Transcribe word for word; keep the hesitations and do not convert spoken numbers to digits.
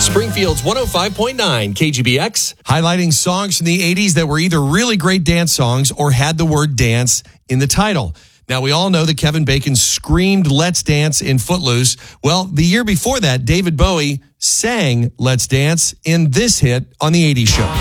Springfield's one oh five point nine K G B X. Highlighting songs from the eighties that were either really great dance songs or had the word dance in the title. Now, we all know that Kevin Bacon screamed "Let's Dance" in Footloose. Well, the year before that, David Bowie sang "Let's Dance" in this hit on the eighties show.